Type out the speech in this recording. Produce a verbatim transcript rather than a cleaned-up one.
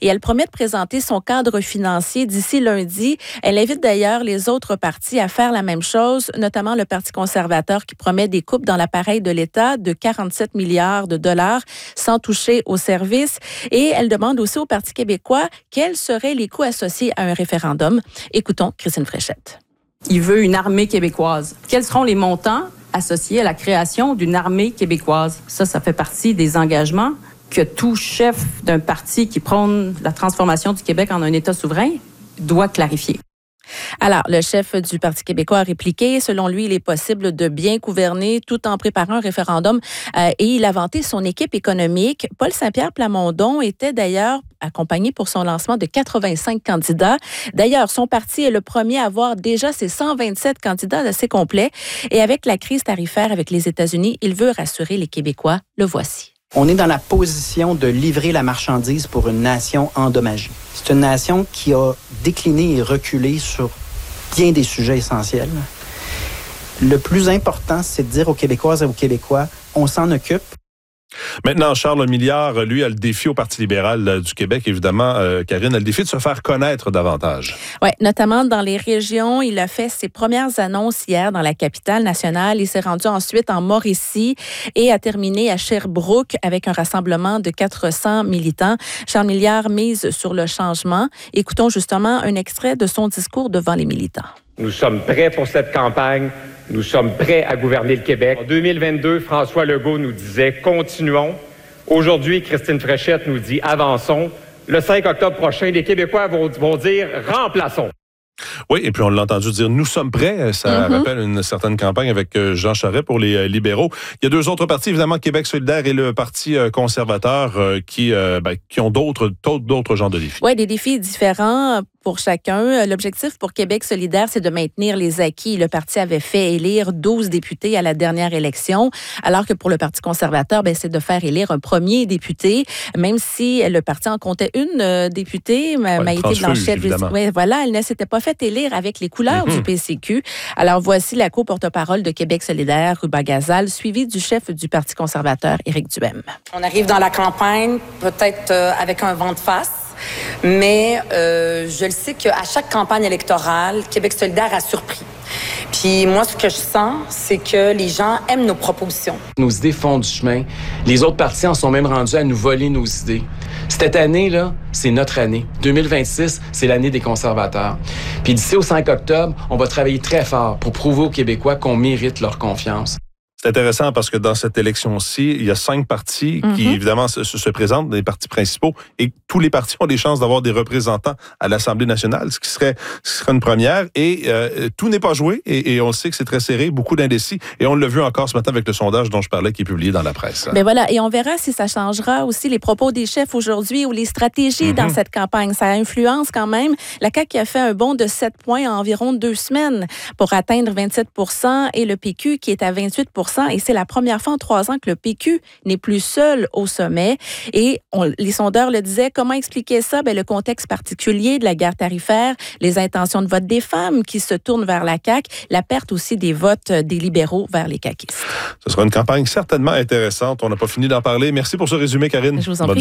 et elle promet de présenter son cadre financier d'ici lundi. Elle invite d'ailleurs les autres partis à faire la même chose, notamment le Parti conservateur qui promet des coupes dans l'appareil de l'État de quarante-sept milliards de dollars sans toucher aux services. Et elle demande aussi au Parti québécois quels seraient les coûts associés à un référendum. Écoutons Christine Fréchette. Il veut une armée québécoise. Quels seront les montants associés à la création d'une armée québécoise? Ça, ça fait partie des engagements que tout chef d'un parti qui prône la transformation du Québec en un État souverain doit clarifier. Alors, le chef du Parti québécois a répliqué. Selon lui, il est possible de bien gouverner tout en préparant un référendum euh, et il a vanté son équipe économique. Paul Saint-Pierre Plamondon était d'ailleurs accompagné pour son lancement de quatre-vingt-cinq candidats. D'ailleurs, son parti est le premier à avoir déjà ses cent vingt-sept candidats assez complets. Et avec la crise tarifaire avec les États-Unis, il veut rassurer les Québécois. Le voici. On est dans la position de livrer la marchandise pour une nation endommagée. C'est une nation qui a décliné et reculé sur bien des sujets essentiels. Le plus important, c'est de dire aux Québécoises et aux Québécois, on s'en occupe. Maintenant, Charles Milliard, lui, a le défi au Parti libéral euh, du Québec, évidemment, euh, Karine, a le défi de se faire connaître davantage. Oui, notamment dans les régions. Il a fait ses premières annonces hier dans la capitale nationale. Il s'est rendu ensuite en Mauricie et a terminé à Sherbrooke avec un rassemblement de quatre cents militants. Charles Milliard mise sur le changement. Écoutons justement un extrait de son discours devant les militants. Nous sommes prêts pour cette campagne. Nous sommes prêts à gouverner le Québec. En deux mille vingt-deux, François Legault nous disait « Continuons ». Aujourd'hui, Christine Fréchette nous dit « Avançons ». Le cinq octobre prochain, les Québécois vont, vont dire « Remplaçons ». Oui, et puis on l'a entendu dire « Nous sommes prêts ». Ça mm-hmm. rappelle une certaine campagne avec Jean Charest pour les libéraux. Il y a deux autres partis, évidemment, Québec solidaire et le Parti conservateur, qui, ben, qui ont d'autres, d'autres genres de défis. Oui, des défis différents pour chacun. L'objectif pour Québec solidaire, c'est de maintenir les acquis. Le parti avait fait élire douze députés à la dernière élection, alors que pour le Parti conservateur, ben, c'est de faire élire un premier député, même si le parti en comptait une députée, ouais, Maïté Blanchette. Oui, voilà, elle ne s'était pas fait élire avec les couleurs mm-hmm. du P C Q. Alors, voici la co-porte-parole de Québec solidaire, Ruba Gazal, suivie du chef du Parti conservateur, Éric Duhem. On arrive dans la campagne, peut-être euh, avec un vent de face. Mais euh, je le sais qu'à chaque campagne électorale, Québec solidaire a surpris. Puis moi, ce que je sens, c'est que les gens aiment nos propositions. Nos idées font du chemin. Les autres partis en sont même rendus à nous voler nos idées. Cette année-là, c'est notre année. deux mille vingt-six, c'est l'année des conservateurs. Puis d'ici au cinq octobre, on va travailler très fort pour prouver aux Québécois qu'on mérite leur confiance. C'est intéressant parce que dans cette élection-ci, il y a cinq partis mm-hmm. qui, évidemment, se, se présentent, des partis principaux, et tous les partis ont des chances d'avoir des représentants à l'Assemblée nationale, ce qui serait, ce qui serait une première. Et euh, tout n'est pas joué, et, et on le sait que c'est très serré, beaucoup d'indécis, et on l'a vu encore ce matin avec le sondage dont je parlais, qui est publié dans la presse. Ben voilà, et on verra si ça changera aussi les propos des chefs aujourd'hui ou les stratégies mm-hmm. dans cette campagne. Ça influence quand même. La C A Q qui a fait un bond de sept points en environ deux semaines pour atteindre vingt-sept pour cent, et le P Q qui est à vingt-huit pour cent. Et c'est la première fois en trois ans que le P Q n'est plus seul au sommet. Et on, les sondeurs le disaient, comment expliquer ça? Bien, le contexte particulier de la guerre tarifaire, les intentions de vote des femmes qui se tournent vers la C A Q, la perte aussi des votes des libéraux vers les caquistes. Ce sera une campagne certainement intéressante. On n'a pas fini d'en parler. Merci pour ce résumé, Karine. Je vous en prie.